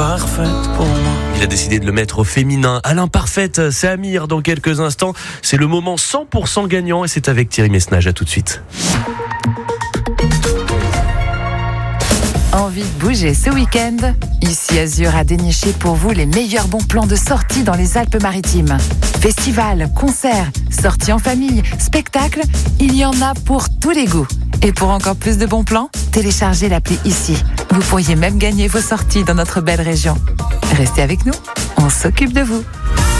parfaite pour moi. Il a décidé de le mettre au féminin. À l'imparfaite, c'est Amir dans quelques instants. C'est le moment 100% gagnant et c'est avec Thierry Messnage. À tout de suite. Envie de bouger ce week-end? Ici Azur a déniché pour vous les meilleurs bons plans de sortie dans les Alpes-Maritimes. Festivals, concerts, sorties en famille, spectacles, il y en a pour tous les goûts. Et pour encore plus de bons plans, téléchargez l'appli Ici. Vous pourriez même gagner vos sorties dans notre belle région. Restez avec nous, on s'occupe de vous.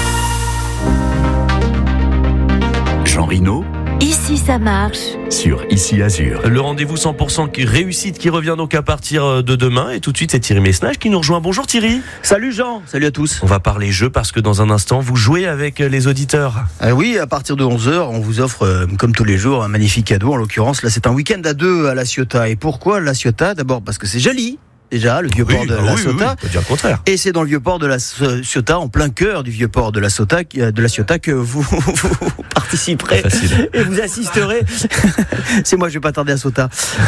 Jean Rino. Ici ça marche. Sur Ici Azur. Le rendez-vous 100% réussite qui revient donc à partir de demain. Et tout de suite, c'est Thierry Messnage qui nous rejoint. Bonjour Thierry. Salut Jean, salut à tous. On va parler jeu parce que dans un instant, vous jouez avec les auditeurs. Oui, à partir de 11h, on vous offre, comme tous les jours, un magnifique cadeau. En l'occurrence, là, c'est un week-end à deux à La Ciotat. Et pourquoi La Ciotat? D'abord parce que c'est joli. Déjà, le vieux port de La Ciotat. Oui, pas dire le contraire. Et c'est dans le vieux port de La Ciotat, en plein cœur du vieux port de La Ciotat, que vous participerez et vous assisterez. C'est moi, je vais pas tarder à Ciotat.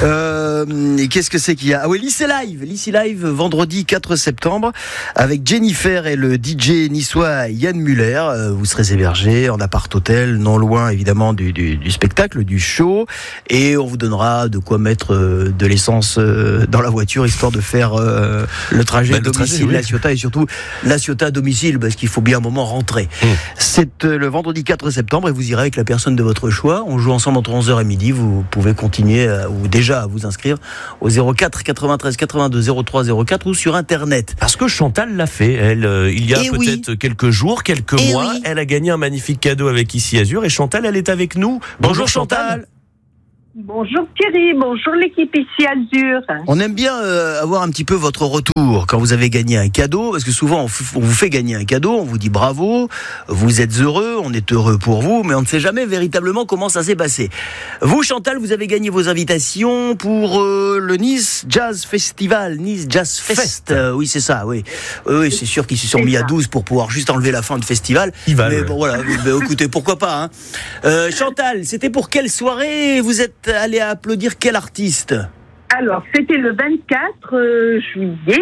Et qu'est-ce que c'est qu'il y a? Ah oui, Lycée Live, vendredi 4 septembre, avec Jennifer et le DJ niçois Yann Muller. Vous serez hébergés en appart-hôtel, non loin évidemment du spectacle, du show, et on vous donnera de quoi mettre de l'essence dans la voiture, histoire de faire le trajet domicile La Ciotat, et surtout La Ciotat domicile, parce qu'il faut bien un moment rentrer. C'est le vendredi 4 septembre et vous irez avec la personne de votre choix. On joue ensemble entre 11h et midi. Vous pouvez continuer ou déjà vous inscrire au 04 93 82 03 04 ou sur internet. Parce que Chantal l'a fait, elle, il y a peut-être quelques jours, quelques mois, elle a gagné un magnifique cadeau avec Ici Azur, et Chantal, elle est avec nous. Bonjour Chantal. Bonjour Thierry, bonjour l'équipe Ici Azur. On aime bien avoir un petit peu votre retour quand vous avez gagné un cadeau, parce que souvent on vous fait gagner un cadeau, on vous dit bravo, vous êtes heureux, on est heureux pour vous, mais on ne sait jamais véritablement comment ça s'est passé. Vous Chantal, vous avez gagné vos invitations pour le Nice Jazz Festival, Nice Jazz Fest. Oui, c'est ça, oui. Oui, c'est sûr qu'ils se sont mis à 12 pour pouvoir juste enlever la fin de festival. Mais bon, voilà, écoutez, pourquoi pas, hein. Chantal, c'était pour quelle soirée? Vous êtes allé applaudir quel artiste? Alors, c'était le 24 juillet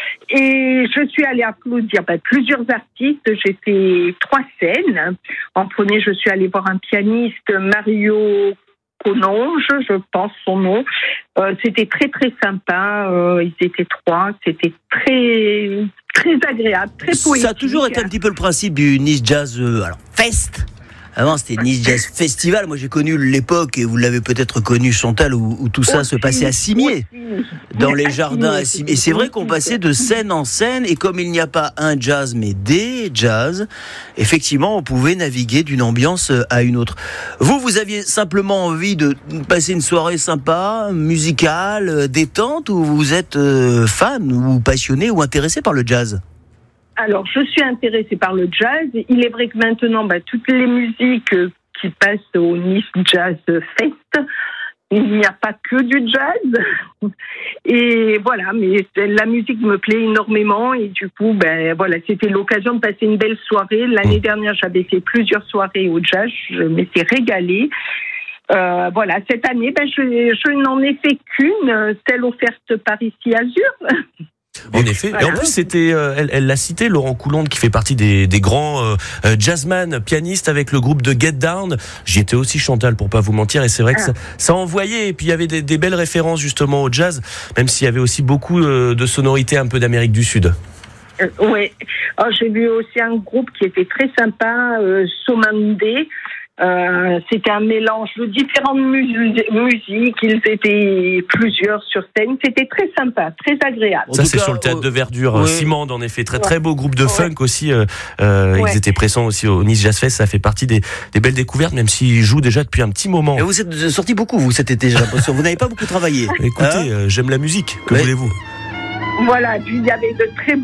et je suis allée applaudir plusieurs artistes. J'ai fait 3 scènes. En premier, je suis allée voir un pianiste, Mario Cononge, je pense son nom. C'était très très sympa. Ils étaient 3. C'était très très agréable, très poétique. Ça a toujours été un petit peu le principe du Nice Jazz Fest. Avant, c'était Nice Jazz Festival. Moi, j'ai connu l'époque, et vous l'avez peut-être connu, Chantal, où tout ça se passait à Cimier, dans les jardins à Cimier. Et c'est vrai qu'on passait de scène en scène, et comme il n'y a pas un jazz, mais des jazz, effectivement, on pouvait naviguer d'une ambiance à une autre. Vous aviez simplement envie de passer une soirée sympa, musicale, détente, ou vous êtes fan, ou passionné, ou intéressé par le jazz? Alors, je suis intéressée par le jazz. Il est vrai que maintenant, toutes les musiques qui passent au Nice Jazz Fest, il n'y a pas que du jazz. Et voilà, mais la musique me plaît énormément. Et du coup, voilà, c'était l'occasion de passer une belle soirée. L'année dernière, j'avais fait plusieurs soirées au jazz. Je m'étais régalée. Voilà, cette année, je n'en ai fait qu'une, celle offerte par Ici Azur. En effet, et en plus c'était, elle l'a cité, Laurent Coulonde, qui fait partie des grands jazzman pianistes avec le groupe de Get Down. J'y étais aussi, Chantal, pour pas vous mentir, et c'est vrai que ça envoyait, et puis il y avait des belles références justement au jazz, même s'il y avait aussi beaucoup de sonorités un peu d'Amérique du Sud. Oui, j'ai vu aussi un groupe qui était très sympa, Somande. C'était un mélange de différentes musiques. Ils étaient plusieurs sur scène. C'était très sympa, très agréable. Ça, c'est sur le théâtre de Verdure. Simande, en effet. Très, très beau groupe de funk aussi. Ils étaient présents aussi au Nice Jazz Fest. Ça fait partie des belles découvertes, même s'ils jouent déjà depuis un petit moment. Et vous êtes sortis beaucoup, vous, cet été, j'ai l'impression. Vous n'avez pas beaucoup travaillé. Écoutez, j'aime la musique. Que voulez-vous? Voilà, puis il y avait de très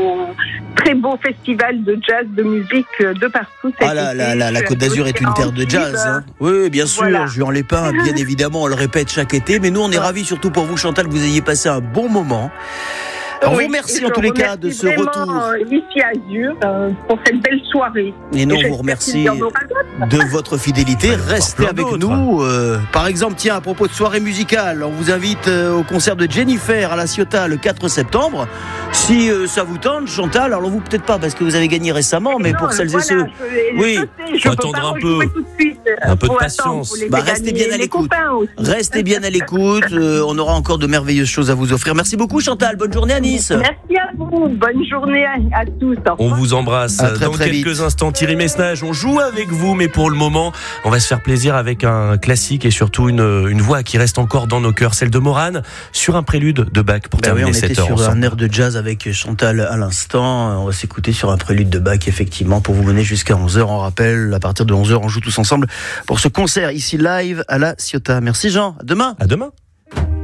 beaux festivals de jazz, de musique de partout. La Côte d'Azur est une terre de jazz. Hein. Oui, bien sûr. Voilà. Juan-les-Pins, bien évidemment, on le répète chaque été. Mais nous, on est ravis, surtout pour vous, Chantal, que vous ayez passé un bon moment. On vous remercie en tous les cas de ce retour. Ici à Azur pour cette belle soirée. Et nous, on vous remercie de votre fidélité. Restez avec nous. Par exemple, tiens, à propos de soirée musicale, on vous invite au concert de Jennifer à La Ciotat le 4 septembre. Si ça vous tente, Chantal, alors vous peut-être pas parce que vous avez gagné récemment, mais pour celles et ceux... Oui, faut attendre un peu. Un peu de patience. Restez bien à l'écoute. Restez bien à l'écoute. On aura encore de merveilleuses choses à vous offrir. Merci beaucoup, Chantal. Bonne journée à Nice. Merci à vous. Bonne journée à tous. On vous embrasse. Dans quelques instants, Thierry Messnage, on joue avec vous, mais pour le moment, on va se faire plaisir avec un classique et surtout une voix qui reste encore dans nos cœurs, celle de Morane, sur un prélude de Bach pour terminer cette heure. On était sur un air de jazz avec Chantal à l'instant. On va s'écouter sur un prélude de Bach, effectivement, pour vous mener jusqu'à 11h. On rappelle, à partir de 11h, on joue tous ensemble pour ce concert ici live à La Ciotat. Merci Jean. À demain. À demain.